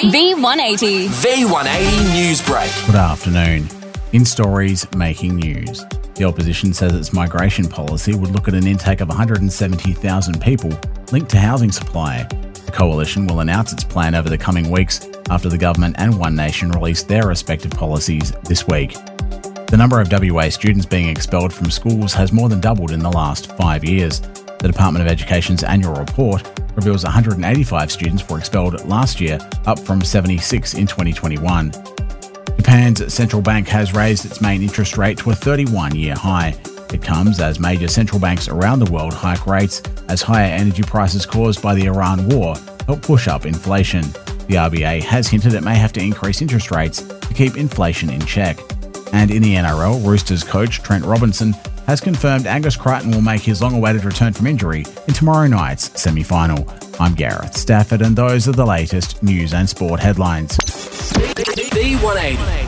V180. V180 News Break. Good afternoon. In stories making news, the opposition says its migration policy would look at an intake of 170,000 people linked to housing supply. The coalition will announce its plan over the coming weeks after the government and One Nation released their respective policies this week. The number of WA students being expelled from schools has more than doubled in the last 5 years. The Department of Education's annual report reveals 185 students were expelled last year, up from 76 in 2021. Japan's central bank has raised its main interest rate to a 31-year high. It comes as major central banks around the world hike rates as higher energy prices caused by the Iran war help push up inflation. The RBA has hinted it may have to increase interest rates to keep inflation in check. And in the NRL, Roosters coach Trent Robinson has confirmed Angus Crichton will make his long-awaited return from injury in tomorrow night's semi-final. I'm Gareth Stafford, and those are the latest news and sport headlines. V180.